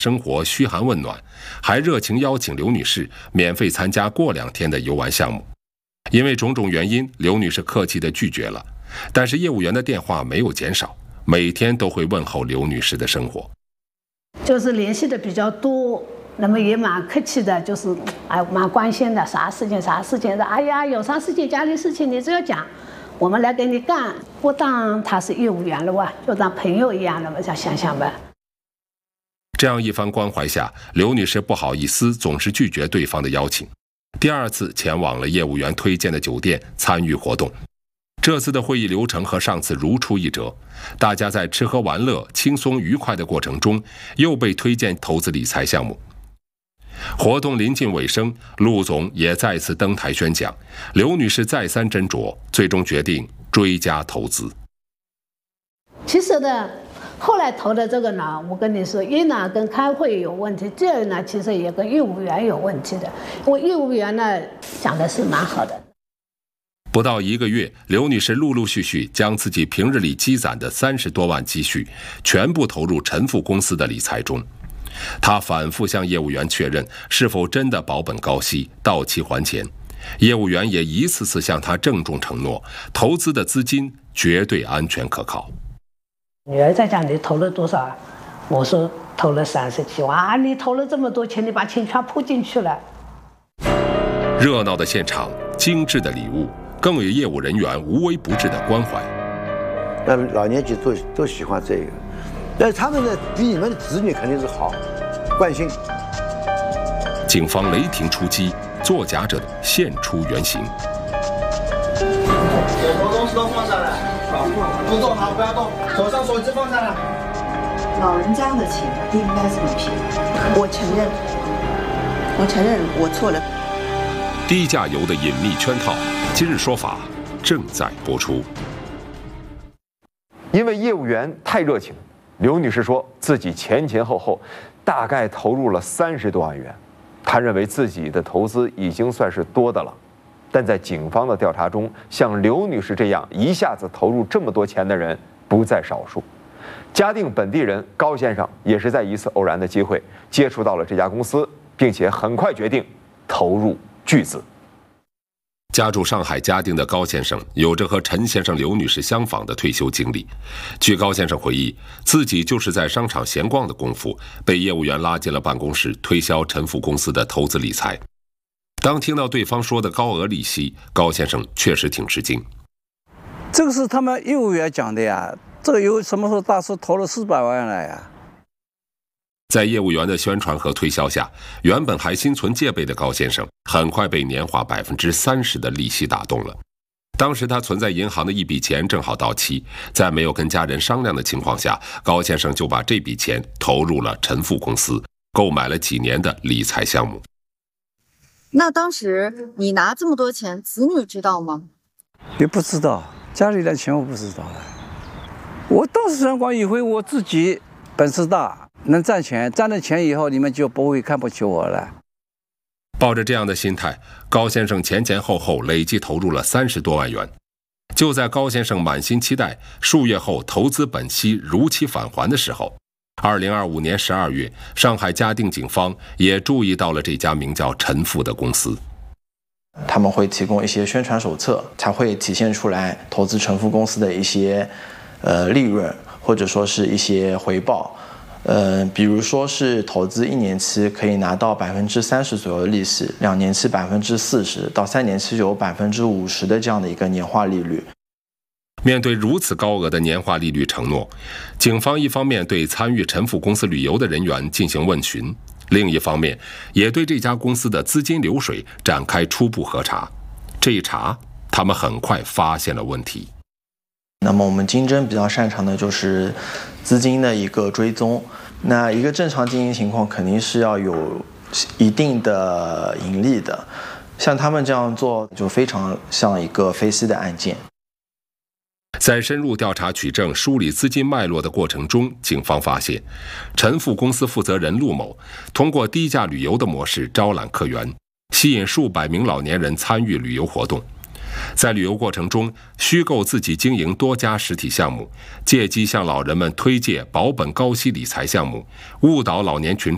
生活嘘寒问暖，还热情邀请刘女士免费参加过2天的游玩项目。因为种种原因，刘女士客气地拒绝了，但是业务员的电话没有减少，每天都会问候刘女士的生活。 就是联系的比较多，那么也蛮客气的，就是蛮关心的，啥事情的，哎呀，有啥事情家里事情你只要讲，我们来给你干，不当他是业务员了哇，就当朋友一样的嘛，想想吧。 这样一番关怀下，刘女士不好意思，总是拒绝对方的邀请。第2次前往了业务员推荐的酒店参与活动。这次的会议流程和上次如出一辙，大家在吃喝玩乐、轻松愉快的过程中，又被推荐投资理财项目。活动临近尾声，陆总也再次登台宣讲，刘女士再三斟酌，最终决定追加投资。 其实呢，后来投的这个呢，我跟你说，一呢跟开会有问题，第二呢其实也跟业务员有问题的。我业务员呢讲的是蛮好的。 不到1个月，刘女士陆陆续续将自己平日里积攒的30多万积蓄全部投入陈富公司的理财中。她反复向业务员确认是否真的保本高息，到期还钱。业务员也一次次向她郑重承诺，投资的资金绝对安全可靠。 女儿在讲你投了多少？我说投了37万啊！你投了这么多钱，你把钱全扑进去了。 热闹的现场，精致的礼物，更有业务人员无微不至的关怀。 那老年级都喜欢这个，但是他们呢，比你们的子女肯定是好，关心。 警方雷霆出击，作假者现出原形。 手头东西都放下来，不动好，不要动，手上手机放下来。 老人家的钱不应该这么骗。我承认我错了。 低价游的隐秘圈套，今日说法正在播出。 因为业务员太热情，刘女士说自己前后大概投入了30多万元。她认为自己的投资已经算是多的了，但在警方的调查中，像刘女士这样一下子投入这么多钱的人不在少数。嘉定本地人高先生也是在一次偶然的机会接触到了这家公司，并且很快决定投入巨资。 家住上海嘉定的高先生有着和陈先生、刘女士相仿的退休经历。据高先生回忆，自己就是在商场闲逛的功夫，被业务员拉进了办公室，推销陈富公司的投资理财。当听到对方说的高额利息，高先生确实挺吃惊。 这个是他们业务员讲的呀，这个有什么时候大师投了400万来呀？ 在业务员的宣传和推销下，原本还心存戒备的高先生，很快被年化30%的利息打动了。当时他存在银行的一笔钱正好到期，在没有跟家人商量的情况下，高先生就把这笔钱投入了陈富公司，购买了几年的理财项目。 那当时你拿这么多钱，子女知道吗？ 也不知道，家里的钱我不知道了。我当时想光以为我自己本事大，能赚钱，赚了钱以后你们就不会看不起我了。 抱着这样的心态，高先生前后累计投入了30多万元。就在高先生满心期待数月后投资本息如期返还的时候，2025年12月，上海嘉定警方也注意到了这家名叫陈富的公司。 他们会提供一些宣传手册，才会体现出来投资陈富公司的一些利润，或者说是一些回报。比如说是投资1年期可以拿到30%左右的利息，2年期40%，到3年期就有50%的这样的一个年化利率。 面对如此高额的年化利率承诺，警方一方面对参与陈富公司旅游的人员进行问询，另一方面也对这家公司的资金流水展开初步核查。这一查，他们很快发现了问题。 那么我们经侦比较擅长的就是资金的一个追踪。那一个正常经营情况肯定是要有一定的盈利的，像他们这样做就非常像一个非稀的案件。 在深入调查取证、梳理资金脉络的过程中，警方发现，陈富公司负责人陆某通过低价旅游的模式招揽客源，吸引数百名老年人参与旅游活动。在旅游过程中，虚构自己经营多家实体项目，借机向老人们推介保本高息理财项目，误导老年群